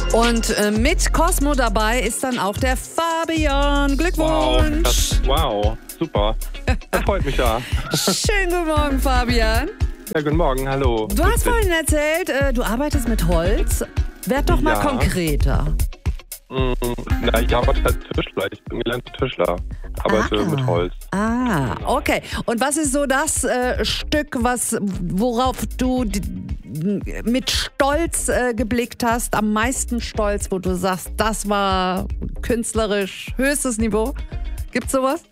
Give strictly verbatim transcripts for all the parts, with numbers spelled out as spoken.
Und äh, mit Cosmo dabei ist dann auch der Fabian. Glückwunsch! Wow, das, wow, super. Das freut mich ja. Schönen guten Morgen, Fabian. Ja, guten Morgen, hallo. Du hast vorhin erzählt, äh, du arbeitest mit Holz. Werd doch mal Ja. konkreter. Mm, na, ich arbeite als Tischler. Ich bin gelernter Tischler. Arbeite Ah. mit Holz. Ah, okay. Und was ist so das äh, Stück, was, worauf du d- mit Stolz äh, geblickt hast, am meisten Stolz, wo du sagst, das war künstlerisch höchstes Niveau? Gibt's sowas?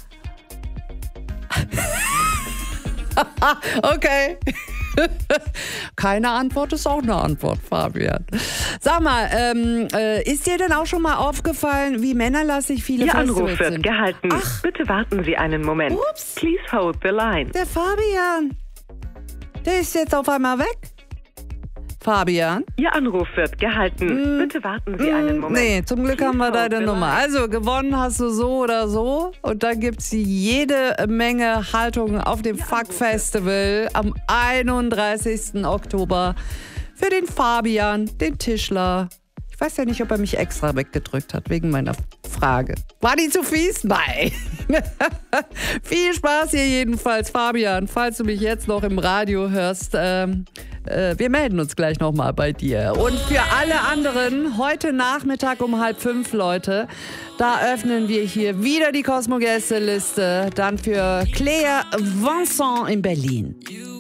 Okay. Keine Antwort ist auch eine Antwort, Fabian. Sag mal, ähm, äh, ist dir denn auch schon mal aufgefallen, wie männerlastig viele Ihr Festivals Anruf wird sind? gehalten. Ach. Bitte warten Sie einen Moment. Ups. Please hold the line. Der Fabian, der ist jetzt auf einmal weg. Fabian? Ihr Anruf wird gehalten. Bitte warten Sie einen Moment. Nee, zum Glück haben wir Please hold deine the Nummer. line. Also gewonnen hast du so oder so. Und da gibt es jede Menge Haltungen auf dem Fuck-Festival am einunddreißigsten Oktober für den Fabian, den Tischler. Ich weiß ja nicht, ob er mich extra weggedrückt hat wegen meiner Frage. War die zu fies? Nein. Viel Spaß hier jedenfalls, Fabian. Falls du mich jetzt noch im Radio hörst, ähm, äh, wir melden uns gleich nochmal bei dir. Und für alle anderen, heute Nachmittag um halb fünf, Leute, da öffnen wir hier wieder die Cosmo-Gästeliste. Dann für Claire Vincent in Berlin.